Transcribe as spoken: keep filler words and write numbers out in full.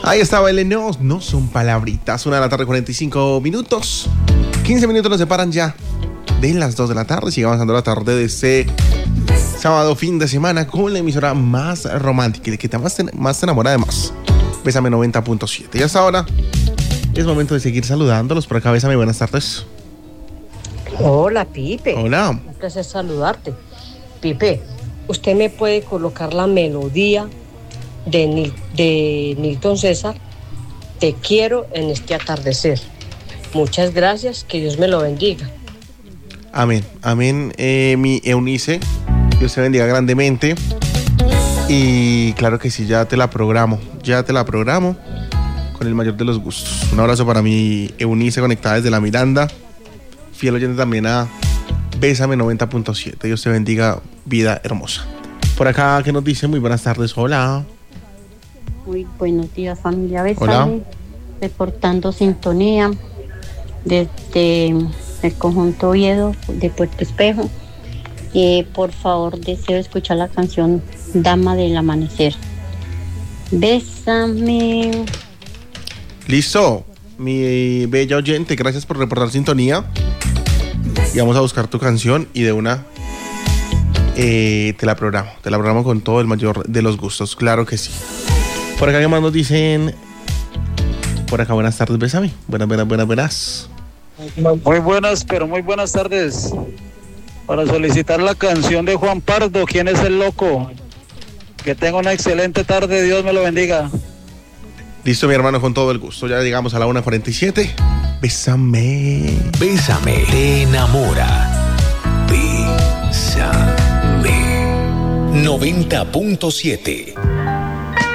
Ahí estaba el no, no son palabritas. Una de la tarde, cuarenta y cinco minutos. quince minutos nos separan ya de las dos de la tarde. Sigue avanzando la tarde de este sábado, fin de semana, con la emisora más romántica y que te más te, más te enamora de más. Bésame noventa punto siete. Y hasta ahora es momento de seguir saludándolos. Por acá, Bésame, buenas tardes. Hola, Pipe. Hola. Un placer saludarte. Pipe, ¿usted me puede colocar la melodía de, Nil, de Nilton César? Te quiero en este atardecer. Muchas gracias, que Dios me lo bendiga. Amén, amén, eh, mi Eunice. Dios te bendiga grandemente. Y claro que sí, ya te la programo. Ya te la programo con el mayor de los gustos. Un abrazo para mi Eunice, conectada desde la Miranda. Fiel oyente también a Bésame noventa punto siete. Dios te bendiga, vida hermosa. Por acá, ¿qué nos dice? Muy buenas tardes, hola. Muy buenos días, familia Bésame. Hola. Reportando sintonía desde el conjunto Oviedo de Puerto Espejo. Eh, por favor, deseo escuchar la canción Dama del Amanecer. Bésame. Listo, mi bella oyente, gracias por reportar sintonía. Y vamos a buscar tu canción y de una eh, te la programo. Te la programo con todo el mayor de los gustos, claro que sí. Por acá, ¿qué más nos dicen? Por acá, buenas tardes, Bésame. Buenas, buenas, buenas, buenas. Muy buenas, pero muy buenas tardes. Para solicitar la canción de Juan Pardo, ¿Quién es el loco? Que tenga una excelente tarde, Dios me lo bendiga. Listo, mi hermano, con todo el gusto. Ya llegamos a la una cuarenta y siete. Bésame. Bésame, te enamora. Bésame. noventa punto siete.